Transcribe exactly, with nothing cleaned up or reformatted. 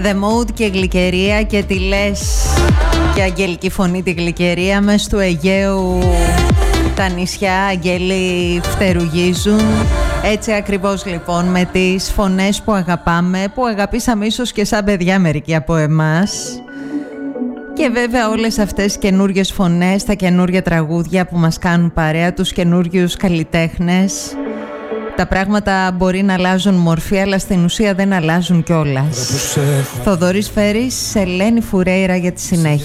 The Mood και Γλυκερία, και τη λες και αγγελική φωνή τη Γλυκερία. Μες του Αιγαίου τα νησιά αγγέλοι φτερουγίζουν. Έτσι ακριβώς λοιπόν, με τις φωνές που αγαπάμε, που αγαπήσαμε ίσως και σαν παιδιά μερικοί από εμάς. Και βέβαια όλες αυτές καινούριες φωνές, τα καινούργια τραγούδια που μας κάνουν παρέα, τους καινούριους καλλιτέχνες. Τα πράγματα μπορεί να αλλάζουν μορφή, αλλά στην ουσία δεν αλλάζουν κιόλας. Θοδωρής Φέρης, Ελένη Φουρέιρα για τη συνέχεια.